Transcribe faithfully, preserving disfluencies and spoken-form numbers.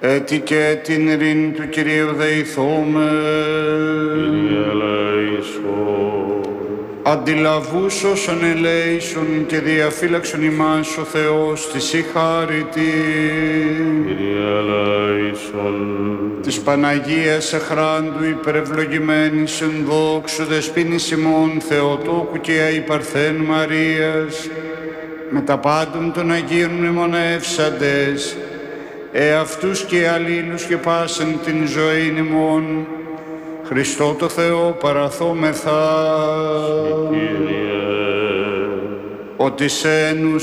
έτι και την ειρήνη του Κυρίου δεηθούμε. Κύριε ελέησον. Αντιλαβούς όσων ελέησον και διαφύλαξον ημάς ο Θεός της η χάρητη. Κύριε ελέησον. Της Παναγίας εχράντου υπερευλογημένης εν δόξου δεσποίνης ημών Θεοτόκου και αϊπαρθέν Μαρίας, με τα πάντων των Αγίων μνημονεύσαντες, εαυτούς και αλλήλους και πάσεν την ζωή ημών, Χριστό το Θεό παραθόμεθα. Κύριε. Ότι σένους